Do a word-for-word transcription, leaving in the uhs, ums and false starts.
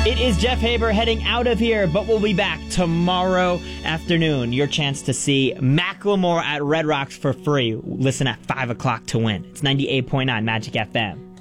It is Jeff Haber heading out of here, but we'll be back tomorrow afternoon. Your chance to see Macklemore at Red Rocks for free. Listen at five o'clock to win. It's ninety-eight point nine Magic F M.